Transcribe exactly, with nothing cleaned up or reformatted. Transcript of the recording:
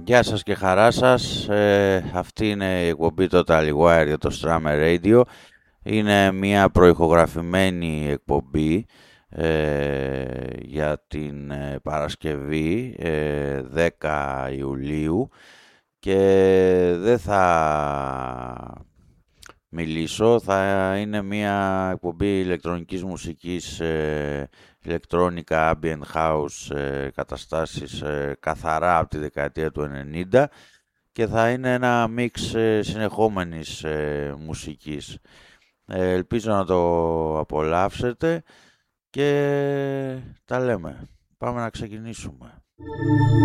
Γεια σας και χαρά σας. Ε, αυτή είναι η εκπομπή Total Wire για το Strammer Radio. Είναι μια προηχογραφημένη εκπομπή ε, για την ε, Παρασκευή ε, δέκα Ιουλίου και δεν θα μιλήσω, θα είναι μια εκπομπή ηλεκτρονικής μουσικής, ε, ηλεκτρόνικα, ambient house, ε, καταστάσεις ε, καθαρά από τη δεκαετία του ενενήντα και θα είναι ένα μίξ ε, συνεχόμενης ε, μουσικής. Ε, ελπίζω να το απολαύσετε και τα λέμε. Πάμε να ξεκινήσουμε.